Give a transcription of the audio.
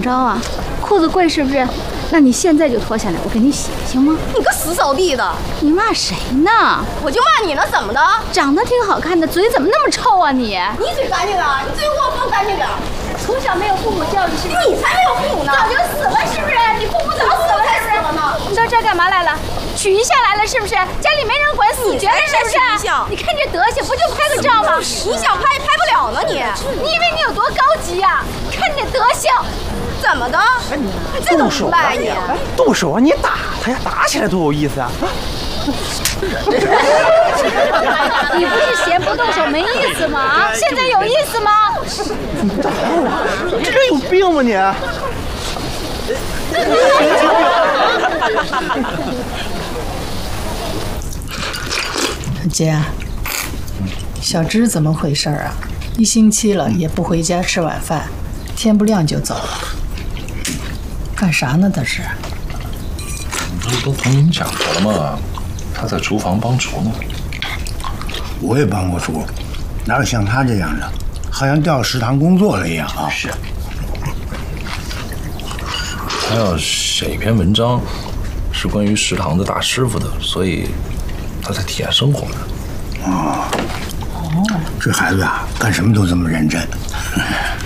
么着啊？裤子贵是不是？那你现在就脱下来，我给你洗，行吗？ 你个死扫地的！ 你骂谁呢？ 我就骂你呢，怎么的？ 长得挺好看的，嘴怎么那么臭啊你？ 你嘴干净点，你嘴给我放干净点。 从小没有父母教育是？ 你才没有父母呢， 早就死了是不是？你父母早死了是不是？你到这儿干嘛来了？取一下来了是不是？家里没人管，死绝了是不是？你看这德行，不就拍个照吗？ 你想拍拍不了呢你以为你有多高级呀？看你这德行。 怎么的？你这么无赖你？ 动手啊！你打他呀！打起来多有意思啊！ 你不是嫌不动手没意思吗？啊，现在有意思吗？ 这人有病吗你？ 姐，小芝怎么回事啊？1星期了也不回家吃晚饭，天不亮就走了。干啥呢？他是？ 不是都同您讲过了吗？他在厨房帮厨呢。 我也帮过厨，哪有像他这样的，好像调食堂工作了一样啊！ 是。 他要写一篇文章，是关于食堂的大师傅的，所以他在体验生活呢。 这孩子啊，干什么都这么认真。